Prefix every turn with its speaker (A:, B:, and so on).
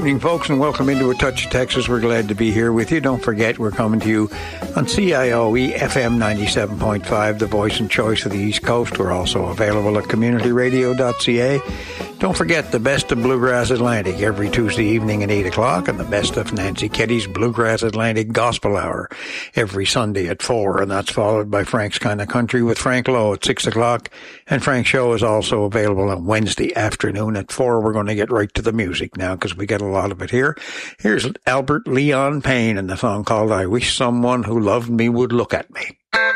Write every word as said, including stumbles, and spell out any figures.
A: evening, folks, and welcome into A Touch of Texas. We're glad to be here with you. Don't forget, we're coming to you on C I O E F M ninety-seven point five, the voice and choice of the East Coast. We're also available at community radio dot c a. Don't forget the best of Bluegrass Atlantic every Tuesday evening at eight o'clock, and the best of Nancy Keddy's Bluegrass Atlantic Gospel Hour every Sunday at four, and that's followed by Frank's Kind of Country with Frank Lowe at six o'clock. And Frank's show is also available on Wednesday afternoon at four. We're going to get right to the music now because we get a lot of it here. Here's Albert Leon Payne and the song called I Wish Someone Who Loved Me Would Look at Me.